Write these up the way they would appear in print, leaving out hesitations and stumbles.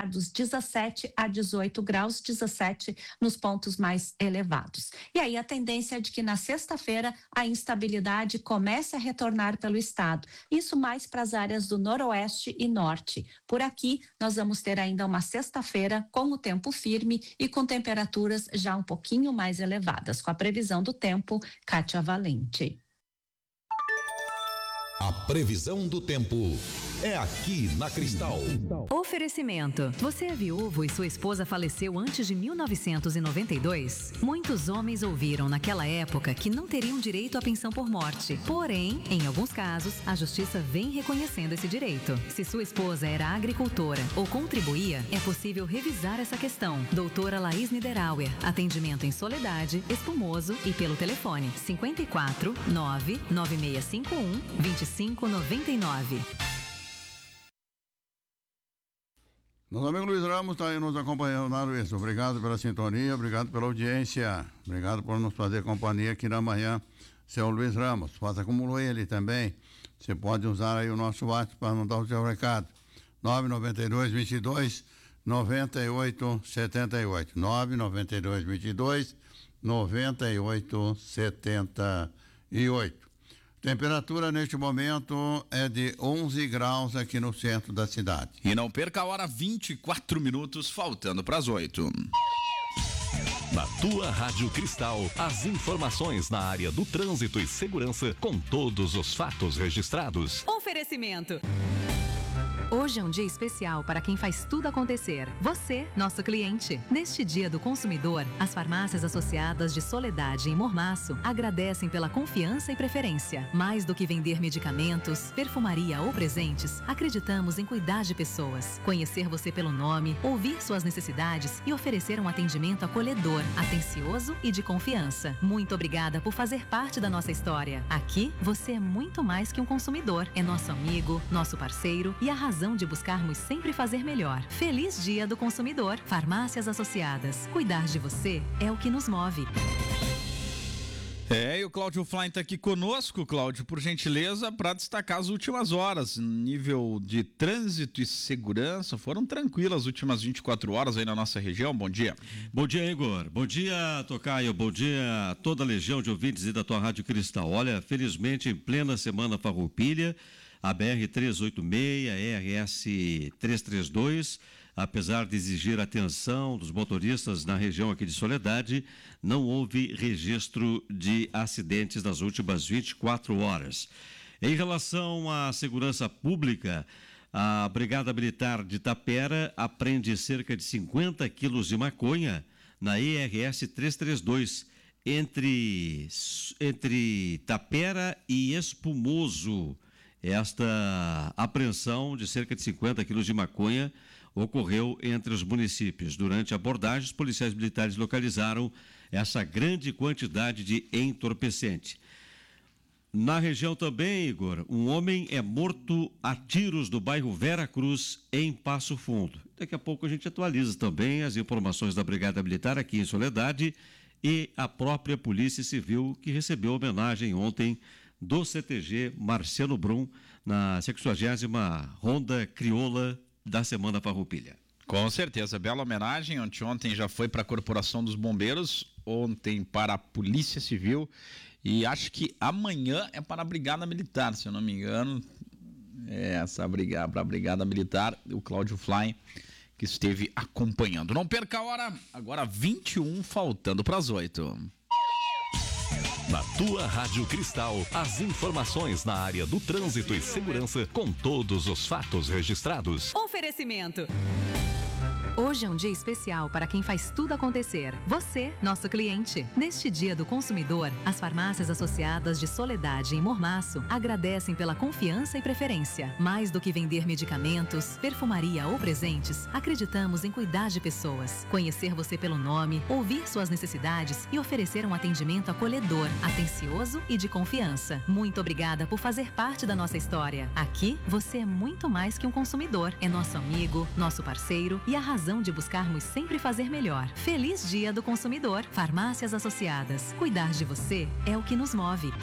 ficar dos 17 a 18 graus, 17 nos pontos mais elevados. E aí a tendência é de que na sexta-feira a instabilidade comece a retornar pelo estado. Isso mais para as áreas do noroeste e norte. Por aqui, nós vamos ter ainda uma sexta-feira com o tempo firme e com temperaturas já um pouquinho mais elevadas. Com a previsão do tempo, Kátia Valente. A previsão do tempo é aqui na Cristal. Oferecimento. Você é viúvo e sua esposa faleceu antes de 1992? Muitos homens ouviram naquela época que não teriam direito à pensão por morte. Porém, em alguns casos, a justiça vem reconhecendo esse direito. Se sua esposa era agricultora ou contribuía, é possível revisar essa questão. Doutora Laís Niederauer. Atendimento em Soledade, Espumoso e pelo telefone 54 99651 2599. Nosso amigo Luiz Ramos está aí nos acompanhando, Luiz. Obrigado pela sintonia, obrigado pela audiência, obrigado por nos fazer companhia aqui na manhã, seu Luiz Ramos. Faça como ele também. Você pode usar aí o nosso WhatsApp para mandar o seu recado. 992-22-9878. 992-22-9878. Temperatura neste momento é de 11 graus aqui no centro da cidade. E não perca a hora, 24 minutos, faltando para as 8. Na tua Rádio Cristal, as informações na área do trânsito e segurança com todos os fatos registrados. Oferecimento. Hoje é um dia especial para quem faz tudo acontecer. Você, nosso cliente. Neste Dia do Consumidor, as farmácias associadas de Soledade e Mormaço agradecem pela confiança e preferência. Mais do que vender medicamentos, perfumaria ou presentes, acreditamos em cuidar de pessoas, conhecer você pelo nome, ouvir suas necessidades e oferecer um atendimento acolhedor, atencioso e de confiança. Muito obrigada por fazer parte da nossa história. Aqui, você é muito mais que um consumidor. É nosso amigo, nosso parceiro e a razão de buscarmos sempre fazer melhor. Feliz Dia do Consumidor. Farmácias Associadas. Cuidar de você é o que nos move. E o Cláudio Flain está aqui conosco, Cláudio, por gentileza, para destacar as últimas horas. Nível de trânsito e segurança foram tranquilas as últimas 24 horas aí na nossa região. Bom dia. Bom dia, Igor. Bom dia, Tocaio. Bom dia a toda a legião de ouvintes e da tua Rádio Cristal. Olha, felizmente, em plena semana farroupilha, a BR-386, RS-332, apesar de exigir atenção dos motoristas na região aqui de Soledade, não houve registro de acidentes nas últimas 24 horas. Em relação à segurança pública, a Brigada Militar de Tapera apreende cerca de 50 quilos de maconha na ERS 332, entre Tapera e Espumoso. Esta apreensão de cerca de 50 quilos de maconha ocorreu entre os municípios. Durante a abordagem, os policiais militares localizaram essa grande quantidade de entorpecente. Na região também, Igor, um homem é morto a tiros no bairro Vera Cruz, em Passo Fundo. Daqui a pouco a gente atualiza também as informações da Brigada Militar aqui em Soledade e a própria Polícia Civil, que recebeu homenagem ontem do CTG Marcelo Brum na 60ª Ronda Crioula da Semana Farroupilha. Com certeza, bela homenagem. Ontem já foi para a Corporação dos Bombeiros, ontem para a Polícia Civil e acho que amanhã é para a Brigada Militar, se eu não me engano. Essa brigada para a Brigada Militar, o Cláudio Flain, que esteve acompanhando. Não perca a hora, agora 21, faltando para as 8. Na tua Rádio Cristal, as informações na área do trânsito e segurança com todos os fatos registrados. Oferecimento. Hoje é um dia especial para quem faz tudo acontecer. Você, nosso cliente. Neste Dia do Consumidor, as farmácias associadas de Soledade e Mormaço agradecem pela confiança e preferência. Mais do que vender medicamentos, perfumaria ou presentes, acreditamos em cuidar de pessoas, conhecer você pelo nome, ouvir suas necessidades e oferecer um atendimento acolhedor, atencioso e de confiança. Muito obrigada por fazer parte da nossa história. Aqui, você é muito mais que um consumidor. É nosso amigo, nosso parceiro e a razão de buscarmos sempre fazer melhor. Feliz Dia do Consumidor. Farmácias Associadas. Cuidar de você é o que nos move.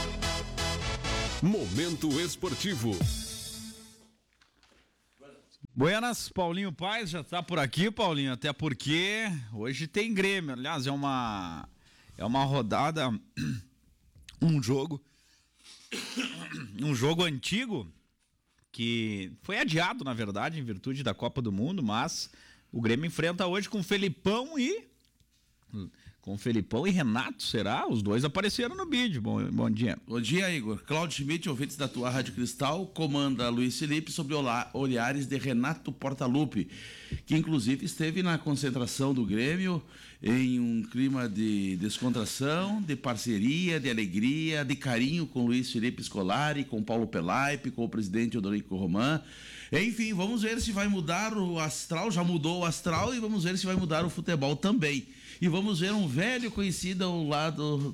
Momento esportivo. Buenas, Paulinho Paes já tá por aqui, Paulinho, até porque hoje tem Grêmio. Aliás, é uma rodada, um jogo antigo que foi adiado, na verdade, em virtude da Copa do Mundo, mas o Grêmio enfrenta hoje com Felipão e Renato, será? Os dois apareceram no vídeo. Bom dia. Bom dia, Igor. Cláudio Schmidt, ouvintes da tua Rádio Cristal, comanda Luiz Felipe sobre olhares de Renato Portaluppi, que inclusive esteve na concentração do Grêmio em um clima de descontração, de parceria, de alegria, de carinho com Luiz Felipe Scolari, com Paulo Pelaipe, com o presidente Odorico Roman. Enfim, vamos ver se vai mudar o astral, já mudou o astral, e vamos ver se vai mudar o futebol também. E vamos ver um velho conhecido ao lado